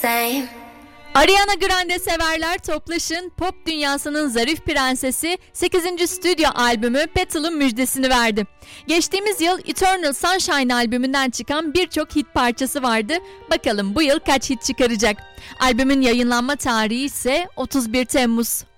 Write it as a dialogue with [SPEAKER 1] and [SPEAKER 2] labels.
[SPEAKER 1] same.
[SPEAKER 2] Ariana Grande severler toplaşın, pop dünyasının zarif prensesi 8. stüdyo albümü Petal'ın müjdesini verdi. Geçtiğimiz yıl Eternal Sunshine albümünden çıkan birçok hit parçası vardı. Bakalım bu yıl kaç hit çıkaracak? Albümün yayınlanma tarihi ise 31 Temmuz.